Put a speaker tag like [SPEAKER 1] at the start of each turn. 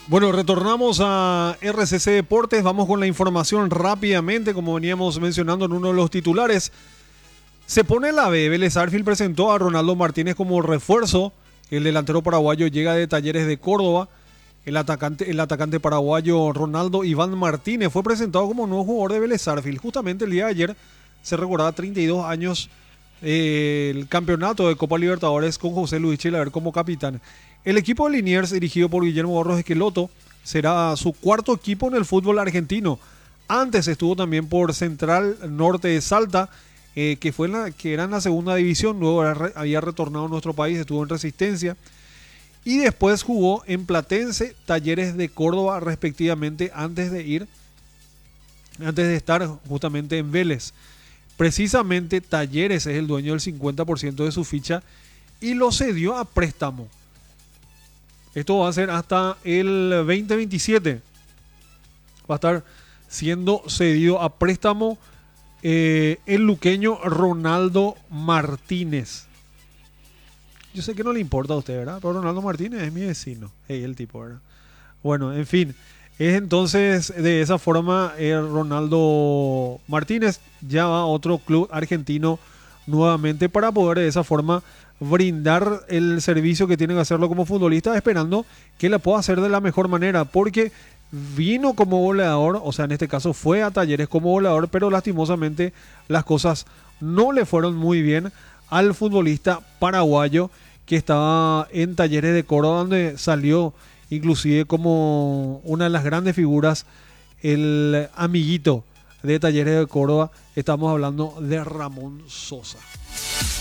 [SPEAKER 1] Bueno, retornamos a RCC Deportes. Vamos con la información rápidamente, como veníamos mencionando en uno de los titulares. Se pone la B. Vélez Sarsfield presentó a Ronaldo Martínez como refuerzo. El delantero paraguayo llega de Talleres de Córdoba. El atacante paraguayo Ronaldo Iván Martínez fue presentado como nuevo jugador de Vélez Sarsfield. Justamente el día de ayer se recordaba 32 años el campeonato de Copa Libertadores con José Luis Chilaver como capitán. El equipo de Liniers, dirigido por Guillermo Barros Esqueloto, será su cuarto equipo en el fútbol argentino. Antes estuvo también por Central Norte de Salta, que era en la segunda división, luego había retornado a nuestro país, estuvo en Resistencia. Y después jugó en Platense, Talleres de Córdoba, respectivamente, antes de estar justamente en Vélez. Precisamente Talleres es el dueño del 50% de su ficha y lo cedió a préstamo. Esto va a ser hasta el 2027. Va a estar siendo cedido a préstamo el luqueño Ronaldo Martínez. Yo sé que no le importa a usted, ¿verdad? Pero Ronaldo Martínez es mi vecino. Hey, el tipo, ¿verdad? Bueno, en fin. Es entonces de esa forma Ronaldo Martínez ya va a otro club argentino nuevamente para poder de esa forma brindar el servicio que tiene que hacerlo como futbolista, esperando que la pueda hacer de la mejor manera, porque vino como goleador, o sea, en este caso fue a Talleres como goleador, pero lastimosamente las cosas no le fueron muy bien al futbolista paraguayo que estaba en Talleres de Córdoba, donde salió inclusive como una de las grandes figuras, el amiguito de Talleres de Córdoba. Estamos hablando de Ramón Sosa.